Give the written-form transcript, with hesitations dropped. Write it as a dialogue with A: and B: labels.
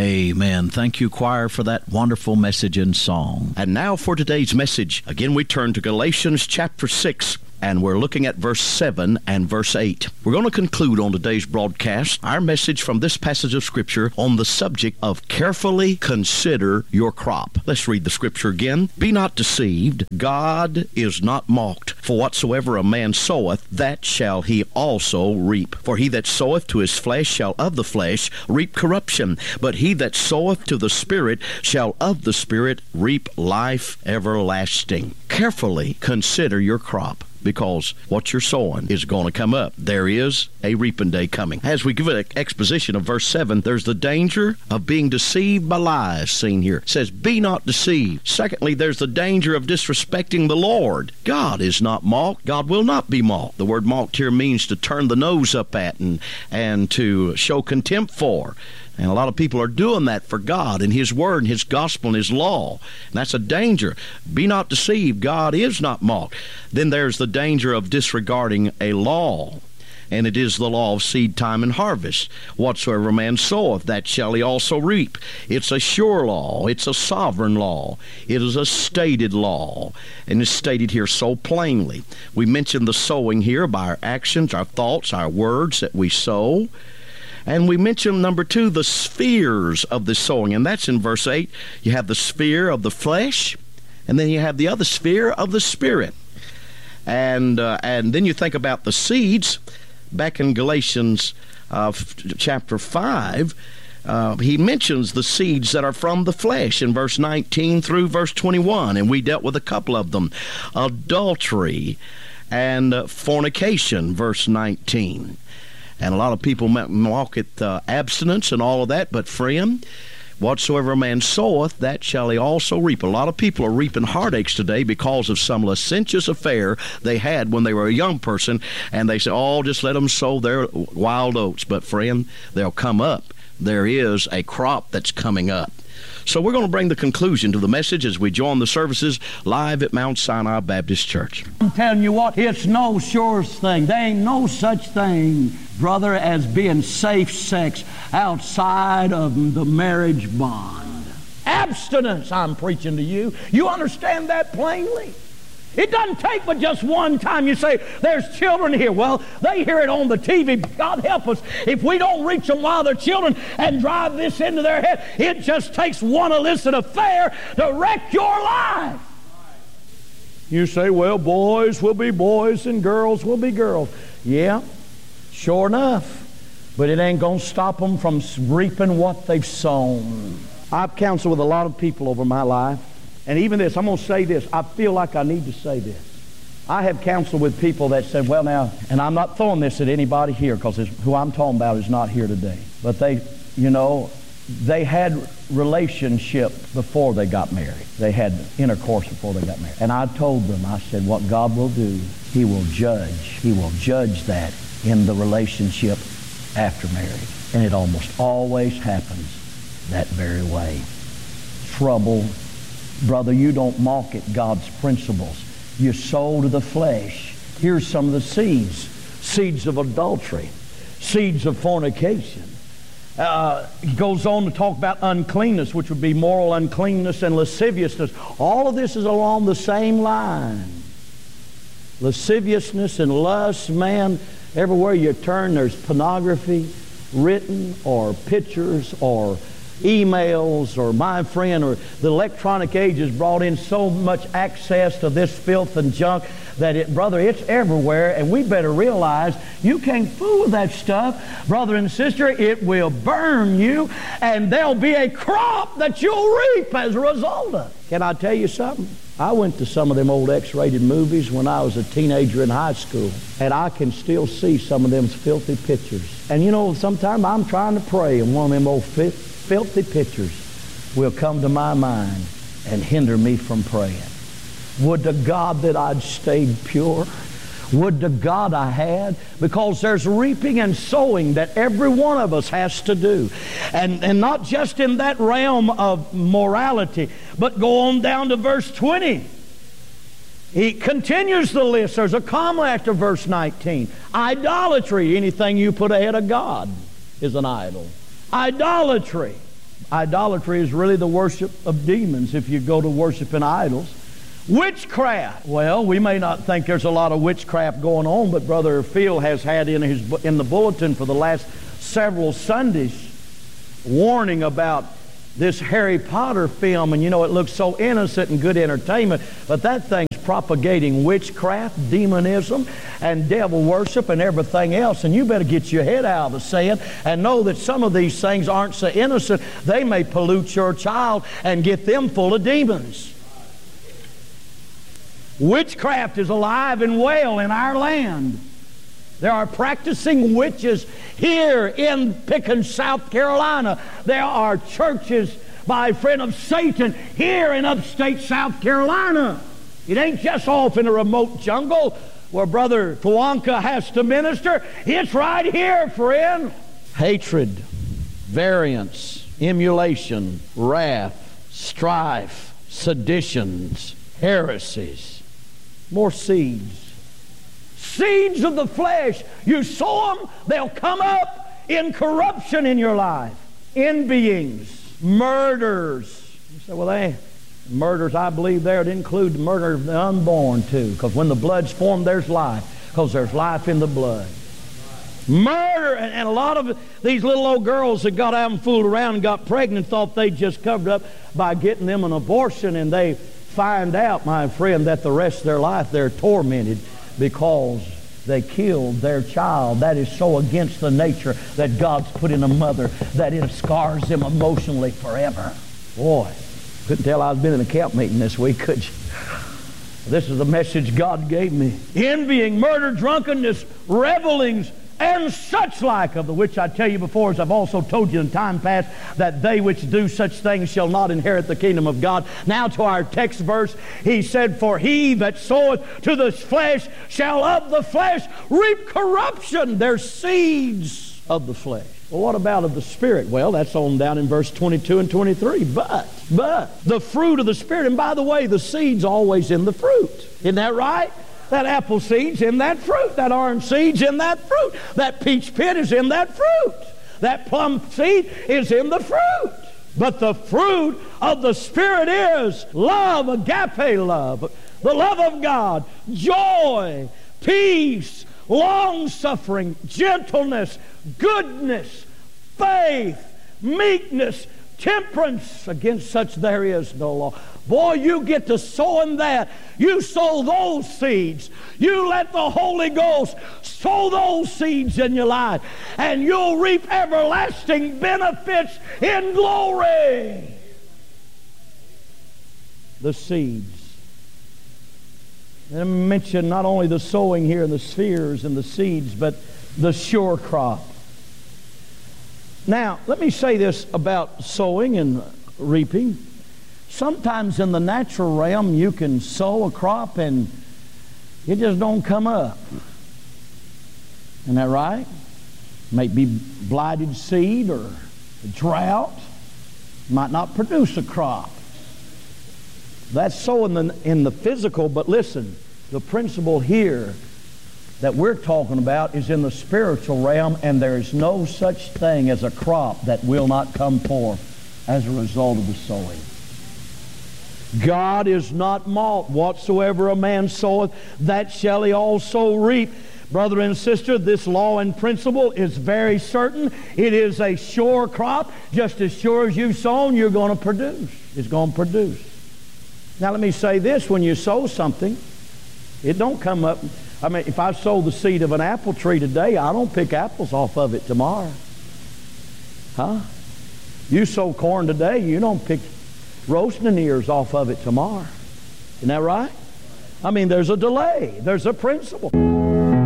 A: Amen. Thank you, choir, for that wonderful message and song. And now for today's message. Again, we turn to Galatians chapter 6. And we're looking at verse 7 and verse 8. We're going to conclude on today's broadcast our message from this passage of Scripture on the subject of carefully consider your crop. Let's read the Scripture again. Be not deceived. God is not mocked. For whatsoever a man soweth, that shall he also reap. For he that soweth to his flesh shall of the flesh reap corruption. But he that soweth to the Spirit shall of the Spirit reap life everlasting. Carefully consider your crop, because what you're sowing is going to come up. There is a reaping day coming. As we give an exposition of verse 7, there's the danger of being deceived by lies seen here. It says, be not deceived. Secondly, there's the danger of disrespecting the Lord. God is not mocked. God will not be mocked. The word mocked here means to turn the nose up at and to show contempt for. And a lot of people are doing that for God and His Word and His Gospel and His law. And that's a danger. Be not deceived. God is not mocked. Then there's the danger of disregarding a law. And it is the law of seed time and harvest. Whatsoever a man soweth, that shall he also reap. It's a sure law. It's a sovereign law. It is a stated law. And it's stated here so plainly. We mentioned the sowing here by our actions, our thoughts, our words that we sow. And we mentioned, number 2, the spheres of the sowing. And that's in verse 8. You have the sphere of the flesh, and then you have the other sphere of the Spirit. And then you think about the seeds. Back in Galatians chapter 5, he mentions the seeds that are from the flesh in verse 19 through verse 21. And we dealt with a couple of them. Adultery and fornication, verse 19. And a lot of people mock at abstinence and all of that. But friend, whatsoever a man soweth, that shall he also reap. A lot of people are reaping heartaches today because of some licentious affair they had when they were a young person. And they say, oh, just let them sow their wild oats. But friend, they'll come up. There is a crop that's coming up. So we're going to bring the conclusion to the message as we join the services live at Mount Sinai Baptist Church.
B: I'm telling you what, it's no surest thing. There ain't no such thing, brother, as being safe sex outside of the marriage bond. Abstinence, I'm preaching to you. You understand that plainly? It doesn't take but just one time. You say, there's children here. Well, they hear it on the TV. God help us if we don't reach them while they're children and drive this into their head. It just takes one illicit affair to wreck your life. You say, well, boys will be boys and girls will be girls. Yeah, sure enough. But it ain't going to stop them from reaping what they've sown. I've counseled with a lot of people over my life. And even this, I'm going to say this. I feel like I need to say this. I have counseled with people that said, well now, and I'm not throwing this at anybody here because who I'm talking about is not here today. But they had relationship before they got married. They had intercourse before they got married. And I told them, I said, what God will do, He will judge. He will judge that in the relationship after marriage. And it almost always happens that very way. Trouble. Brother, you don't mock at God's principles. You sow to the flesh. Here's some of the seeds. Seeds of adultery. Seeds of fornication. He goes on to talk about uncleanness, which would be moral uncleanness and lasciviousness. All of this is along the same line. Lasciviousness and lust, man, everywhere you turn there's pornography, written or pictures or emails, or my friend, or the electronic age has brought in so much access to this filth and junk that brother, it's everywhere, and we better realize you can't fool with that stuff. Brother and sister, it will burn you, and there'll be a crop that you'll reap as a result of it. Can I tell you something? I went to some of them old X-rated movies when I was a teenager in high school, and I can still see some of them filthy pictures. And you know, sometimes I'm trying to pray, and one of them old filthy pictures will come to my mind and hinder me from praying. Would to God that I'd stayed pure. Would to God I had, because there's reaping and sowing that every one of us has to do. And not just in that realm of morality, but go on down to verse 20. He continues the list. There's a comma after verse 19. Idolatry, anything you put ahead of God is an idol. Idolatry. Idolatry is really the worship of demons if you go to worshiping idols. Witchcraft. Well, we may not think there's a lot of witchcraft going on, but Brother Phil has had in the bulletin for the last several Sundays warning about this Harry Potter film, and you know, it looks so innocent and good entertainment, but that thing's propagating witchcraft, demonism, and devil worship and everything else, and you better get your head out of the sand and know that some of these things aren't so innocent. They may pollute your child and get them full of demons. Witchcraft is alive and well in our land. There are practicing witches here in Pickens, South Carolina. There are churches by a friend of Satan here in upstate South Carolina. It ain't just off in a remote jungle where Brother Tawanka has to minister. It's right here, friend. Hatred, variance, emulation, wrath, strife, seditions, heresies. More seeds. Seeds of the flesh. You sow them, they'll come up in corruption in your life. Envyings, murders. You say, well, murders, I believe there, it includes the murder of the unborn too, because when the blood's formed, there's life, because there's life in the blood. Murder, and a lot of these little old girls that got out and fooled around and got pregnant thought they just covered up by getting them an abortion, and they find out, my friend, that the rest of their life they're tormented because they killed their child. That is so against the nature that God's put in a mother that it scars them emotionally forever. Boy, couldn't tell I've been in a camp meeting this week, could you? This is the message God gave me. Envying, murder, drunkenness, revelings, and such like, of the which I tell you before, as I've also told you in time past, that they which do such things shall not inherit the kingdom of God. Now to our text verse, he said, for he that soweth to the flesh shall of the flesh reap corruption. They're seeds of the flesh. Well, what about of the Spirit? Well, that's on down in verse 22 and 23. But the fruit of the Spirit, and by the way, the seed's always in the fruit. Isn't that right? That apple seed's in that fruit. That orange seed's in that fruit. That peach pit is in that fruit. That plum seed is in the fruit. But the fruit of the Spirit is love, agape love, the love of God, joy, peace, long-suffering, gentleness, goodness, faith, meekness, temperance. Against such there is no law. Boy, you get to sowing that. You sow those seeds. You let the Holy Ghost sow those seeds in your life, and you'll reap everlasting benefits in glory. The seeds. And I mention not only the sowing here, the spheres and the seeds, but the sure crop. Now, let me say this about sowing and reaping. Sometimes in the natural realm, you can sow a crop and it just don't come up. Isn't that right? Might be blighted seed or a drought. Might not produce a crop. That's so in the physical, but listen, the principle here that we're talking about is in the spiritual realm, and there is no such thing as a crop that will not come forth as a result of the sowing. God is not mocked. Whatsoever a man soweth, that shall he also reap. Brother and sister, this law and principle is very certain. It is a sure crop. Just as sure as you've sown, you're going to produce. It's going to produce. Now let me say this. When you sow something, it don't come up. I mean, if I sow the seed of an apple tree today, I don't pick apples off of it tomorrow. Huh? You sow corn today, you don't pick roasting ears off of it tomorrow. Isn't that right? I mean, there's a delay. There's a principle.